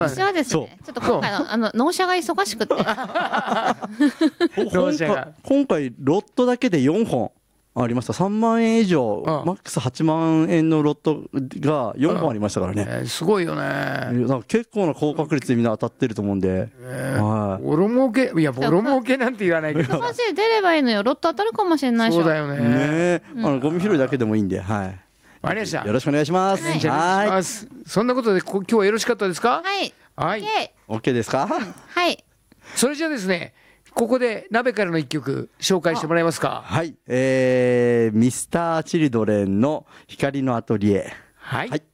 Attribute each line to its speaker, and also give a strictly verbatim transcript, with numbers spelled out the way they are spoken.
Speaker 1: 私はですね、ちょっと今回のあの納車が忙しくて
Speaker 2: 納車が
Speaker 3: 今回ロットだけでよんほんありました。さんまんえん以上、
Speaker 2: うん
Speaker 3: マックスはちまんえんのロットがよんほんありましたからね。
Speaker 2: えーすごいよね。
Speaker 3: なんか結構な高確率でみんな当たってると思うんで、はい
Speaker 2: ボロ儲け、いやボロ儲けなんて言わないけど
Speaker 1: マジで出ればいいのよ。ロット当たるかもしれないでしょ。
Speaker 2: そうだよね。
Speaker 3: ねえ、あのゴミ拾いだけでもいいんで、はい。
Speaker 2: わかりました。
Speaker 3: よろしくお願いします。
Speaker 1: はい
Speaker 2: じゃあお願いし
Speaker 3: は
Speaker 2: ます。そんなことでこ今日はよろしかったですか？
Speaker 1: はい
Speaker 2: はい。
Speaker 1: で
Speaker 3: い。OK ですか？
Speaker 1: はい
Speaker 2: それじゃあですね、ここで鍋からの一曲紹介してもらえますか？
Speaker 3: はい。えー、ミスターチルドレンの光のアトリエ。
Speaker 2: はい。
Speaker 3: はい